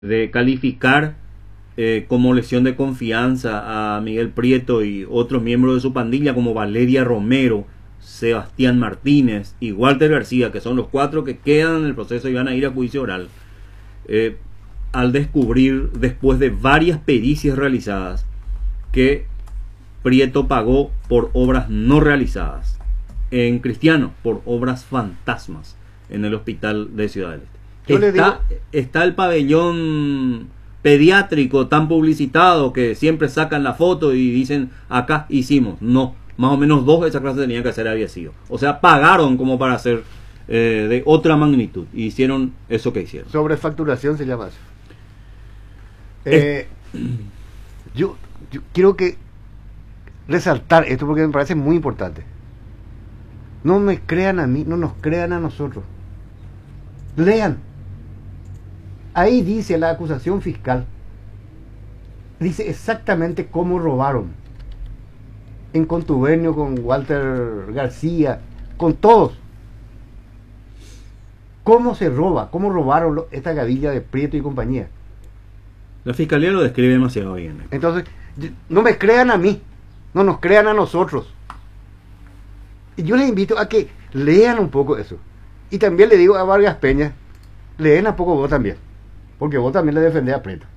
de calificar como lesión de confianza a Miguel Prieto y otros miembros de su pandilla como Valeria Romero, Sebastián Martínez y Walter García, que son los 4 que quedan en el proceso y van a ir a juicio oral, al descubrir, después de varias pericias realizadas, que Prieto pagó por obras no realizadas, en Cristiano por obras fantasmas en el hospital de Ciudad del Este. Está el pabellón pediátrico tan publicitado que siempre sacan la foto y dicen acá hicimos. No, más o menos 2 de esa clase tenían que hacer, había sido. O sea, pagaron como para hacer de otra magnitud y hicieron eso que hicieron. Sobrefacturación se llama eso. Yo quiero resaltar esto porque me parece muy importante. No me crean a mí, no nos crean a nosotros. Lean. Ahí dice la acusación fiscal. Dice exactamente cómo robaron. En contubernio con Walter García, con todos. ¿Cómo se roba? ¿Cómo robaron esta gavilla de Prieto y compañía? La fiscalía lo describe demasiado bien. Entonces, no me crean a mí, no nos crean a nosotros. Y yo les invito a que lean un poco eso. Y también le digo a Vargas Peña, leen un poco vos también, porque vos también le defendés a Prieto.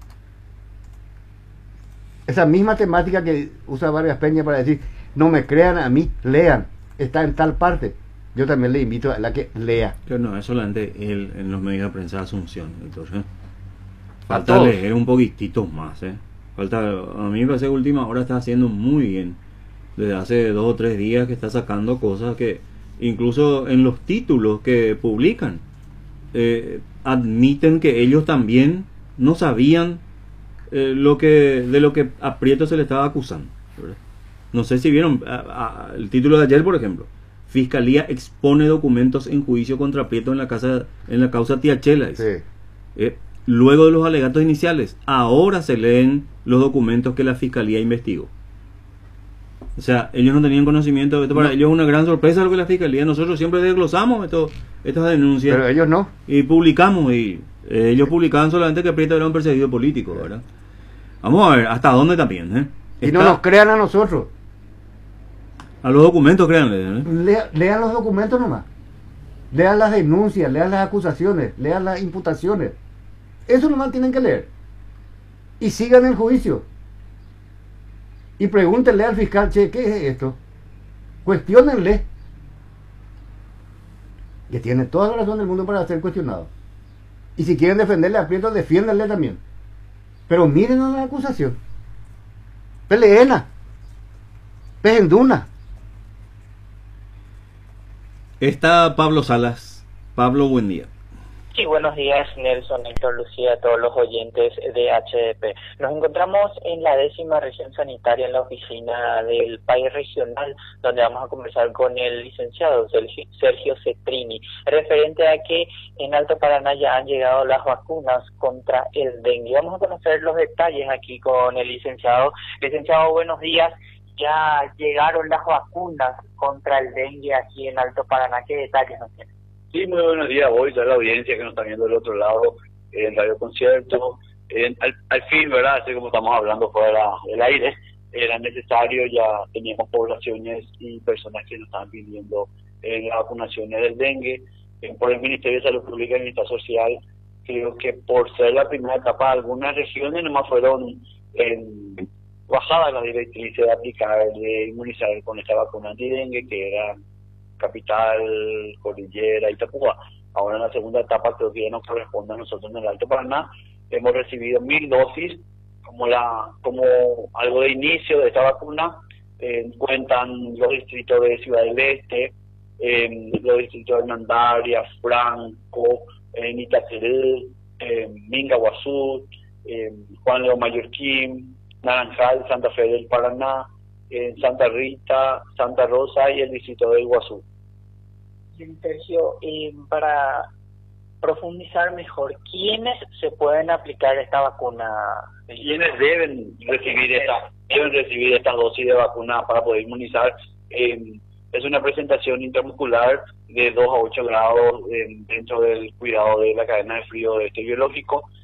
Esa misma temática que usa Vargas Peña para decir, no me crean a mí, lean, está en tal parte. Yo también le invito a la que lea. Pero no, es solamente él en los medios de prensa de Asunción. Entonces, falta leer un poquitito más. A mí me parece que última hora está haciendo muy bien. Desde hace 2 o 3 días que está sacando cosas que incluso en los títulos que publican admiten que ellos también no sabían de lo que a Prieto se le estaba acusando, ¿verdad? No sé si vieron el título de ayer, por ejemplo: Fiscalía expone documentos en juicio contra Prieto en la causa Tiachela. Sí. Luego de los alegatos iniciales, ahora se leen los documentos que la Fiscalía investigó. O sea, ellos no tenían conocimiento de esto. Para ellos es una gran sorpresa lo que la Fiscalía. Nosotros siempre desglosamos estas denuncias. Pero ellos no. Y publicamos. Y ellos publicaban solamente que Prieto era un perseguido político, ¿verdad? Vamos a ver hasta dónde también. Y no nos crean a nosotros. A los documentos, créanle. Lean los documentos nomás. Lean las denuncias, lean las acusaciones, lean las imputaciones. Eso nomás tienen que leer. Y sigan el juicio. Y pregúntenle al fiscal, che, ¿qué es esto? Cuestiónenle. Que tiene toda la razón del mundo para ser cuestionado. Y si quieren defenderle a Prieto, defiéndanle también. Pero miren a la acusación. Peleenla. Pejenduna. Está Pablo Salas. Pablo, buen día. Sí, buenos días, Nelson, Héctor, Lucía, a todos los oyentes de HDP. Nos encontramos en la 10ª región sanitaria, en la oficina del país regional, donde vamos a conversar con el licenciado Sergio Cetrini, referente a que en Alto Paraná ya han llegado las vacunas contra el dengue. Vamos a conocer los detalles aquí con el licenciado. Licenciado, buenos días. Ya llegaron las vacunas contra el dengue aquí en Alto Paraná. ¿Qué detalles nos tienen? Sí, muy buenos días hoy, a la audiencia que nos está viendo del otro lado, en Radio Concierto. Al fin, ¿verdad? Así como estamos hablando fuera del aire, era necesario, ya teníamos poblaciones y personas que nos estaban pidiendo las vacunaciones del dengue. Por el Ministerio de Salud Pública y Bienestar Social, creo que por ser la primera etapa, algunas regiones nomás fueron bajadas las directrices de aplicar, de inmunizar con esta vacuna antidengue, que era Capital, Cordillera y Itapúa. Ahora en la segunda etapa creo que ya nos corresponde a nosotros en el Alto Paraná. Hemos recibido 1000 dosis como algo de inicio de esta vacuna. Cuentan los distritos de Ciudad del Este, los distritos de Hernandaria, Franco, Itaqueré, Mingaguazú, Juan León Mallorquín, Naranjal, Santa Fe del Paraná, Santa Rita, Santa Rosa y el distrito de Iguazú. Sergio, para profundizar mejor, ¿quiénes se pueden aplicar esta vacuna? ¿Quiénes deben recibir esta dosis de vacuna para poder inmunizar? Es una presentación intramuscular de 2 a 8 grados dentro del cuidado de la cadena de frío de este biológico.